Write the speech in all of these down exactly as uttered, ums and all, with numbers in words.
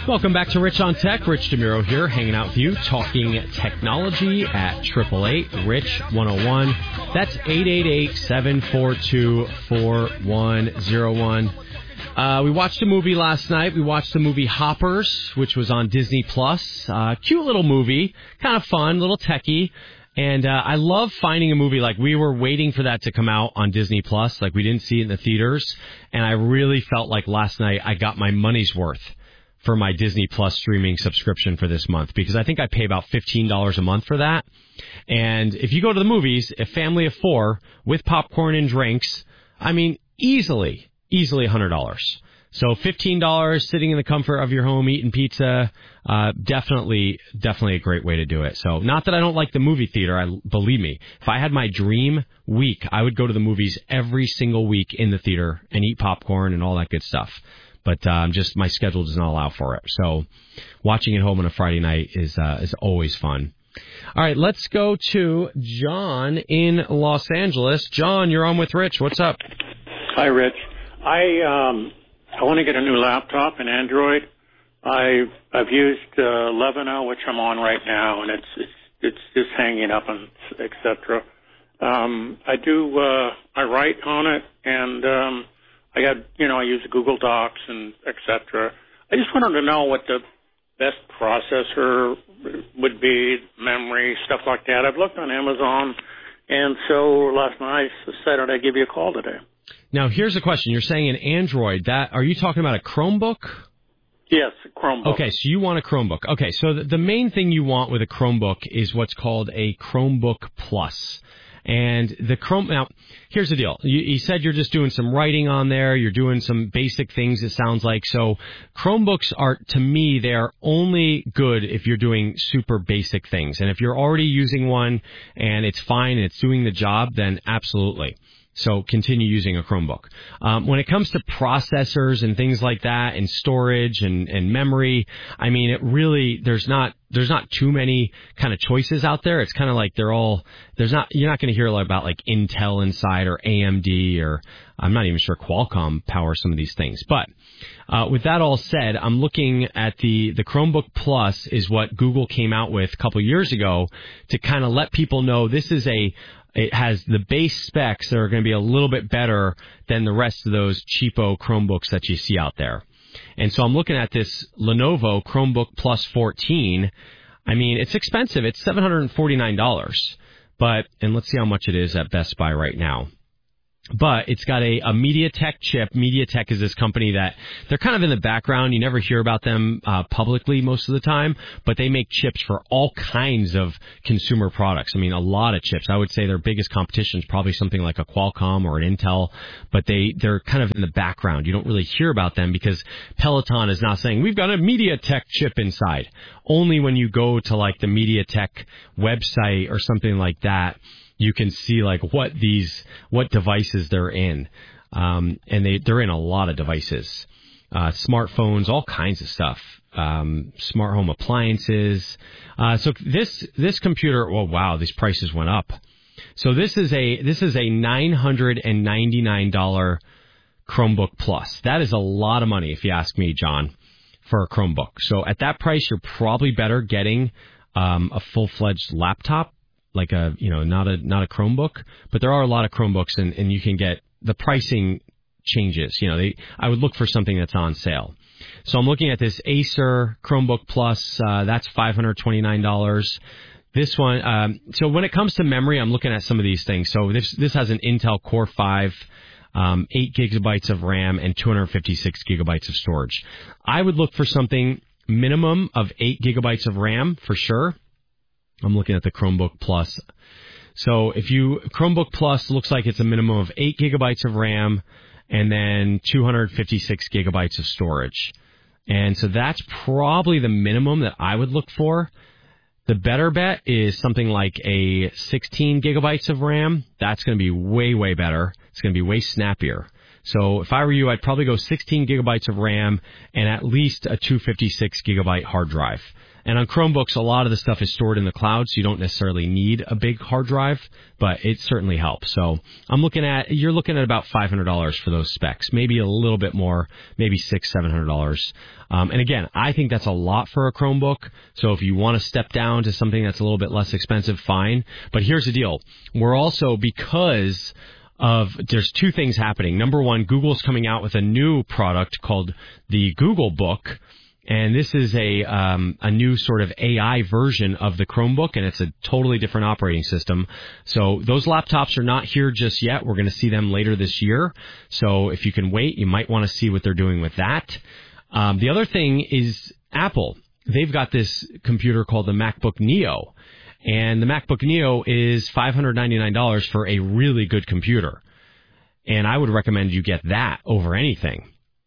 Welcome back to Rich on Tech. Rich DeMuro here, hanging out with you, talking technology at eight eight eight, RICH one oh one. That's eight eight eight, seven four two, four one oh one. Uh, we watched a movie last night. We watched the movie Hoppers, which was on Disney Plus. Uh, cute little movie, kind of fun, little techie. And uh, I love finding a movie like we were waiting for that to come out on Disney Plus. Like we didn't see it in the theaters. And I really felt like last night I got my money's worth for my Disney Plus streaming subscription for this month, because I think I pay about fifteen dollars a month for that. And if you go to the movies, a family of four with popcorn and drinks, I mean, easily, easily one hundred dollars. So fifteen dollars sitting in the comfort of your home eating pizza, uh, definitely, definitely a great way to do it. So not that I don't like the movie theater. I believe me, if I had my dream week, I would go to the movies every single week in the theater and eat popcorn and all that good stuff. But um, just my schedule does not allow for it. So watching at home on a Friday night is uh, is always fun. All right, let's go to John in Los Angeles. John, you're on with Rich. What's up? Hi, Rich. I um, I want to get a new laptop, an Android. I I've used uh, eleven oh, which I'm on right now, and it's it's it's just hanging up and et cetera. Um, I do uh, I write on it, and um, I got, you know, I use Google Docs and et cetera. I just wanted to know what the best processor would be, memory, stuff like that. I've looked on Amazon, and so last night I decided I'd give you a call today. Now, here's the question. You're saying an Android. That are you talking about a Chromebook? Yes, a Chromebook. Okay, so you want a Chromebook. Okay, so the, the main thing you want with a Chromebook is what's called a Chromebook Plus. And the Chrome, now, here's the deal. You, you said you're just doing some writing on there. You're doing some basic things, it sounds like. So Chromebooks are, to me, they're only good if you're doing super basic things. And if you're already using one and it's fine and it's doing the job, then absolutely. So continue using a Chromebook. Um, when it comes to processors and things like that and storage and, and memory, I mean, it really, there's not, there's not too many kind of choices out there. It's kind of like they're all, there's not, you're not going to hear a lot about like Intel inside or A M D or I'm not even sure Qualcomm powers some of these things. But uh, with that all said, I'm looking at the, the Chromebook Plus is what Google came out with a couple years ago to kind of let people know this is a, it has the base specs that are going to be a little bit better than the rest of those cheapo Chromebooks that you see out there. And so I'm looking at this Lenovo Chromebook Plus fourteen. I mean, it's expensive. It's seven hundred forty-nine dollars. But, and let's see how much it is at Best Buy right now. But it's got a, a MediaTek chip. MediaTek is this company that they're kind of in the background. You never hear about them uh, publicly most of the time, but they make chips for all kinds of consumer products. I mean, a lot of chips. I would say their biggest competition is probably something like a Qualcomm or an Intel, but they, they're kind of in the background. You don't really hear about them because Peloton is not saying, we've got a MediaTek chip inside. Only when you go to like the MediaTek website or something like that, you can see like what these, what devices they're in. Um, and they, they're in a lot of devices, uh, smartphones, all kinds of stuff, um, smart home appliances. Uh, so this, this computer, oh wow, these prices went up. So this is a, this is a nine hundred ninety-nine dollars Chromebook Plus. That is a lot of money if you ask me, John, for a Chromebook. So at that price, you're probably better getting, um, a full-fledged laptop. Like a, you know, not a, not a Chromebook, but there are a lot of Chromebooks and, and you can get the pricing changes. You know, they, I would look for something that's on sale. So I'm looking at this Acer Chromebook Plus, uh, that's five hundred twenty-nine dollars. This one, um, so when it comes to memory, I'm looking at some of these things. So this, this has an Intel Core five, um, eight gigabytes of RAM and two hundred fifty-six gigabytes of storage. I would look for something minimum of eight gigabytes of RAM for sure. I'm looking at the Chromebook Plus. So if you, Chromebook Plus looks like it's a minimum of eight gigabytes of RAM and then two hundred fifty-six gigabytes of storage. And so that's probably the minimum that I would look for. The better bet is something like a sixteen gigabytes of RAM. That's going to be way, way better. It's going to be way snappier. So if I were you, I'd probably go sixteen gigabytes of RAM and at least a two fifty-six gigabyte hard drive. And on Chromebooks, a lot of the stuff is stored in the cloud, so you don't necessarily need a big hard drive, but it certainly helps. So I'm looking at, you're looking at about five hundred dollars for those specs, maybe a little bit more, maybe six hundred, seven hundred dollars. Um, and again, I think that's a lot for a Chromebook. So if you want to step down to something that's a little bit less expensive, fine. But here's the deal. We're also, because of, there's two things happening. Number one, Google's coming out with a new product called the Google Book. And this is a um, a new sort of A I version of the Chromebook, and it's a totally different operating system. So those laptops are not here just yet. We're going to see them later this year. So if you can wait, you might want to see what they're doing with that. Um, the other thing is Apple. They've got this computer called the MacBook Neo, and the MacBook Neo is five hundred ninety-nine dollars for a really good computer. And I would recommend you get that over anything.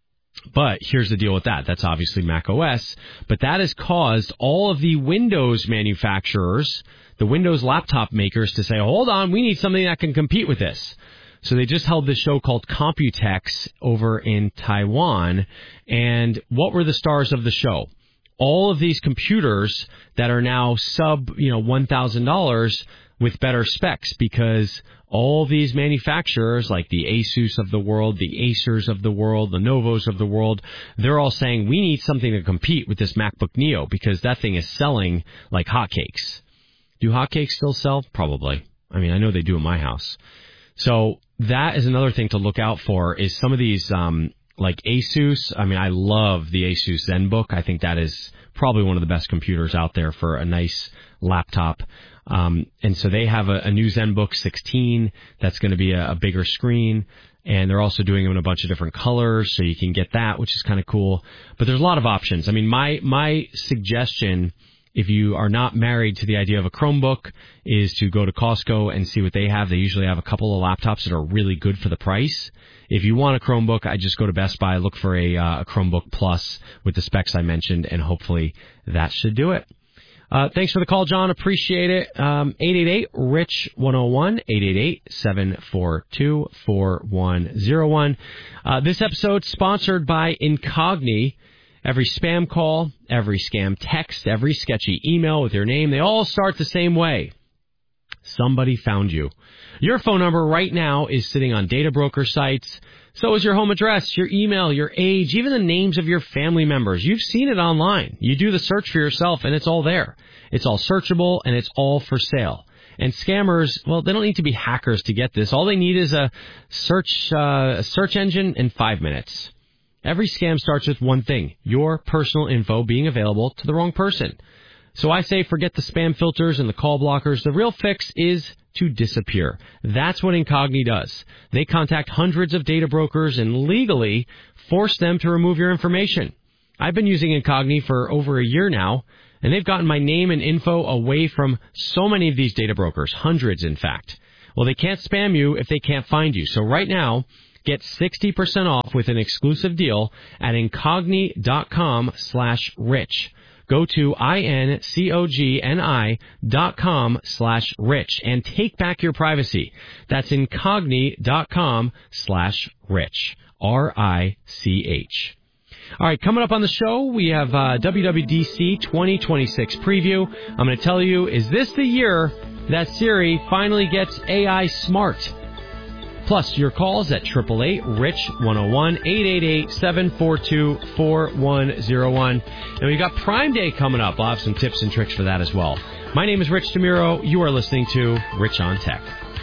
But here's the deal with that. That's obviously Mac O S, but that has caused all of the Windows manufacturers, the Windows laptop makers, to say, hold on, we need something that can compete with this. So they just held this show called Computex over in Taiwan. And what were the stars of the show? All of these computers that are now sub, you know, one thousand dollars with better specs, because all these manufacturers like the Asus of the world, the Acers of the world, the Novos of the world, they're all saying we need something to compete with this MacBook Neo because that thing is selling like hotcakes. Do hotcakes still sell? Probably. I mean, I know they do in my house. So that is another thing to look out for, is some of these um, like Asus. I mean, I love the Asus ZenBook. I think that is probably one of the best computers out there for a nice laptop. Um, and so they have a, a new ZenBook sixteen that's going to be a, a bigger screen, and they're also doing them in a bunch of different colors, so you can get that, which is kind of cool. But there's a lot of options. I mean, my my suggestion, if you are not married to the idea of a Chromebook, is to go to Costco and see what they have. They usually have a couple of laptops that are really good for the price. If you want a Chromebook, I just go to Best Buy, look for a, uh, a Chromebook Plus with the specs I mentioned, and hopefully that should do it. Uh, thanks for the call, John. Appreciate it. Um, eight eight eight, R I C H one oh one, eight eight eight, seven four two, four one zero one. Uh, this episode sponsored by Incogni. Every spam call, every scam text, every sketchy email with your name, they all start the same way. Somebody found you. Your phone number right now is sitting on data broker sites. So is your home address, your email, your age, even the names of your family members. You've seen it online. You do the search for yourself, and it's all there. It's all searchable, and it's all for sale. And scammers, well, they don't need to be hackers to get this. All they need is a search, uh, a search engine in five minutes. Every scam starts with one thing: your personal info being available to the wrong person. So I say forget the spam filters and the call blockers. The real fix is to disappear. That's what Incogni does. They contact hundreds of data brokers and legally force them to remove your information. I've been using Incogni for over a year now, and they've gotten my name and info away from so many of these data brokers, hundreds in fact. Well, they can't spam you if they can't find you. So right now, get sixty percent off with an exclusive deal at Incogni.com slash rich. Go to I-N-C-O-G-N-I dot com slash rich and take back your privacy. That's Incogni.com slash rich. R I C H. All right, coming up on the show, we have uh, W W D C twenty twenty-six preview. I'm going to tell you, is this the year that Siri finally gets A I smart? Plus, your calls at eight eight eight, R I C H one oh one, eight eight eight, seven four two, four one zero one. And we've got Prime Day coming up. I'll have some tips and tricks for that as well. My name is Rich DeMuro. You are listening to Rich on Tech.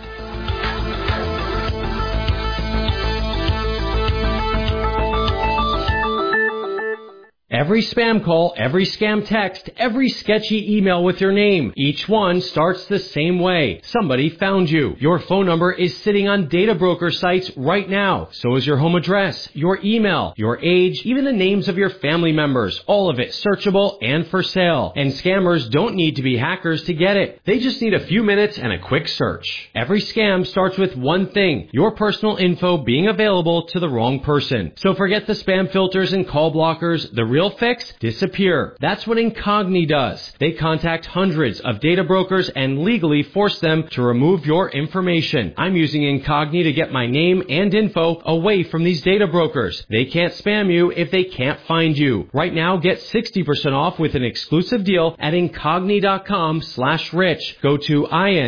Every spam call, every scam text, every sketchy email with your name. Each one starts the same way. Somebody found you. Your phone number is sitting on data broker sites right now. So is your home address, your email, your age, even the names of your family members. All of it searchable and for sale. And scammers don't need to be hackers to get it. They just need a few minutes and a quick search. Every scam starts with one thing: your personal info being available to the wrong person. So forget the spam filters and call blockers. The real they'll fix disappear. That's what Incogni does. They contact hundreds of data brokers and legally force them to remove your information. I'm using Incogni to get my name and info away from these data brokers. They can't spam you if they can't find you. Right now, get sixty percent off with an exclusive deal at Incogni.com slash rich. Go to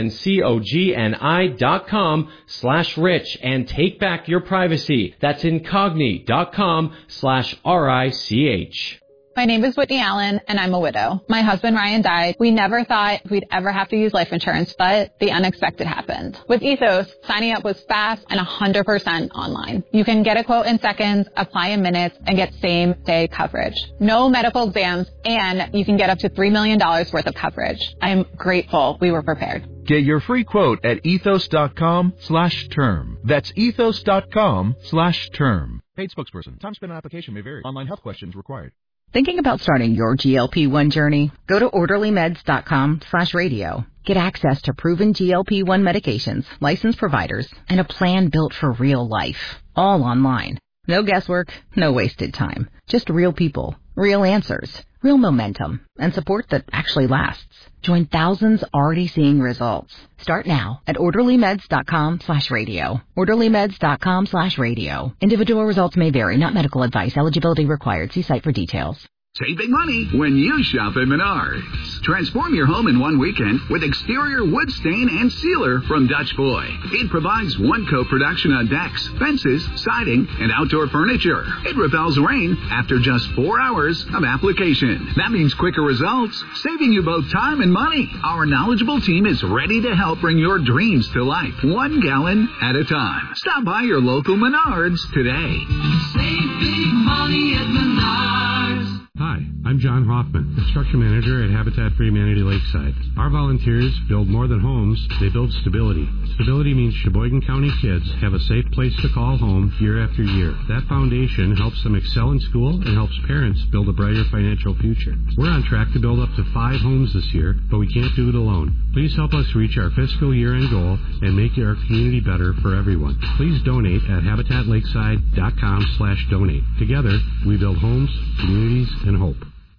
I-N-C-O-G-N-I dot com slash rich and take back your privacy. That's Incogni.com slash R-I-C-H. My name is Whitney Allen, and I'm a widow. My husband, Ryan, died. We never thought we'd ever have to use life insurance, but the unexpected happened. With Ethos, signing up was fast and one hundred percent online. You can get a quote in seconds, apply in minutes, and get same-day coverage. No medical exams, and you can get up to three million dollars worth of coverage. I'm grateful we were prepared. Get your free quote at ethos.com slash term. That's ethos.com slash term. Paid spokesperson. Time spent on application may vary. Online health questions required. Thinking about starting your G L P one journey? Go to orderlymeds.com slash radio. Get access to proven G L P one medications, licensed providers, and a plan built for real life. All online. No guesswork, no wasted time. Just real people, real answers, real momentum, and support that actually lasts. Join thousands already seeing results. Start now at orderlymeds.com slash radio. orderlymeds.com slash radio. Individual results may vary, not medical advice. Eligibility required. See site for details. Save big money when you shop at Menards. Transform your home in one weekend with exterior wood stain and sealer from Dutch Boy. It provides one-coat protection on decks, fences, siding, and outdoor furniture. It repels rain after just four hours of application. That means quicker results, saving you both time and money. Our knowledgeable team is ready to help bring your dreams to life, one gallon at a time. Stop by your local Menards today. Save big money at Menards. Hi, I'm John Hoffman, construction manager at Habitat for Humanity Lakeside. Our volunteers build more than homes, they build stability. Stability means Sheboygan County kids have a safe place to call home year after year. That foundation helps them excel in school and helps parents build a brighter financial future. We're on track to build up to five homes this year, but we can't do it alone. Please help us reach our fiscal year-end goal and make our community better for everyone. Please donate at habitatlakeside.com slash donate. Together, we build homes, communities, and hope.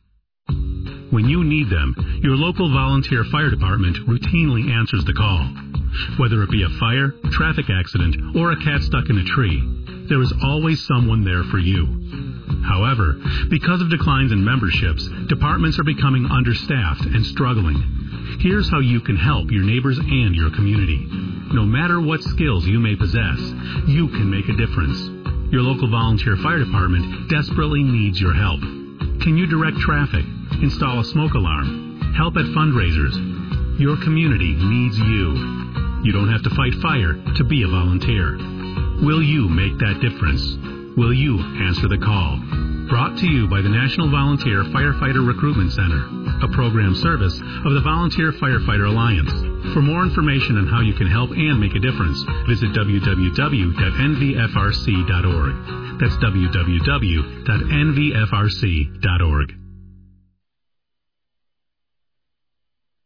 When you need them, your local volunteer fire department routinely answers the call. Whether it be a fire, traffic accident, or a cat stuck in a tree, there is always someone there for you. However, because of declines in memberships, departments are becoming understaffed and struggling. Here's how you can help your neighbors and your community. No matter what skills you may possess, you can make a difference. Your local volunteer fire department desperately needs your help. Can you direct traffic, install a smoke alarm, help at fundraisers? Your community needs you. You don't have to fight fire to be a volunteer. Will you make that difference? Will you answer the call? Brought to you by the National Volunteer Firefighter Recruitment Center, a program service of the Volunteer Firefighter Alliance. For more information on how you can help and make a difference, visit w w w dot n v f r c dot org. That's w w w dot n v f r c dot org.